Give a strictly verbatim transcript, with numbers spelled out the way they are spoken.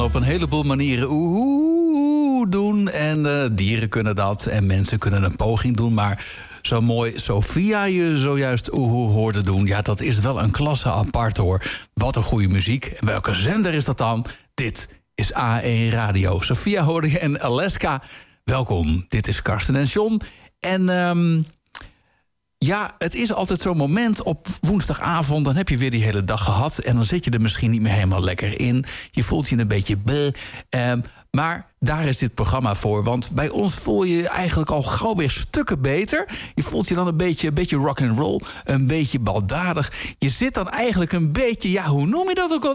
Op een heleboel manieren oeh doen. En uh, dieren kunnen dat en mensen kunnen een poging doen. Maar zo mooi Sophia je zojuist oeh hoorde doen. Ja, dat is wel een klasse apart hoor. Wat een goede muziek. En welke zender is dat dan? Dit is A één Radio. Sophia hoorde je en Alaska. Welkom, dit is Karsten en John. En um, ja, het is altijd zo'n moment op woensdagavond. Dan heb je weer die hele dag gehad. En dan zit je er misschien niet meer helemaal lekker in. Je voelt je een beetje bleh. Um, maar daar is dit programma voor. Want bij ons voel je je eigenlijk al gauw weer stukken beter. Je voelt je dan een beetje, een beetje rock and roll. Een beetje baldadig. Je zit dan eigenlijk een beetje, ja, hoe noem je dat ook al?